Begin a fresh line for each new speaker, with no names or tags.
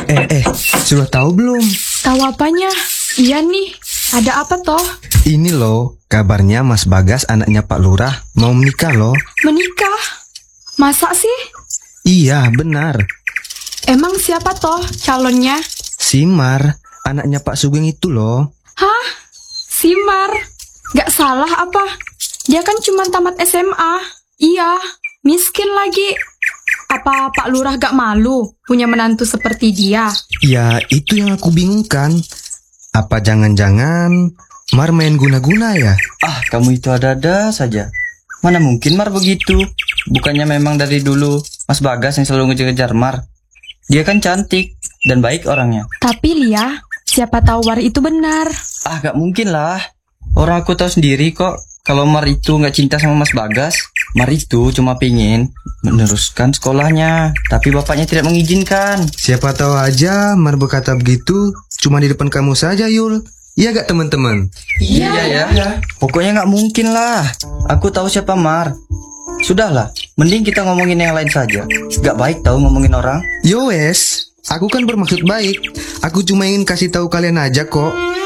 Sudah tahu belum?
Tahu apanya? Iya nih, ada apa toh?
Ini loh, kabarnya Mas Bagas anaknya Pak Lurah mau menikah loh.
Menikah? Masa sih?
Iya, benar.
Emang siapa toh calonnya?
Simar, anaknya Pak Sugeng itu loh.
Hah? Simar? Gak salah apa? Dia kan cuma tamat SMA. Iya, miskin lagi. Apa Pak Lurah gak malu punya menantu seperti dia?
Ya, itu yang aku bingungkan. Apa jangan-jangan Mar main guna-guna ya?
Ah, kamu itu ada-ada saja. Mana mungkin Mar begitu? Bukannya memang dari dulu Mas Bagas yang selalu ngejar-ngejar Mar. Dia kan cantik dan baik orangnya.
Tapi Lia, siapa tahu War itu benar.
Ah, gak mungkin lah. Orang aku tahu sendiri kok. Kalau Mar itu gak cinta sama Mas Bagas. Mar itu cuma pingin meneruskan sekolahnya, tapi bapaknya tidak mengizinkan.
Siapa tahu aja Mar berkata begitu cuma di depan kamu saja, Yul. Iya gak teman-teman?
Iya ya. Pokoknya gak mungkin lah. Aku tahu siapa Mar. Sudahlah, mending kita ngomongin yang lain saja. Gak baik tahu ngomongin orang.
Yowes, aku kan bermaksud baik. Aku cuma ingin kasih tahu kalian aja kok.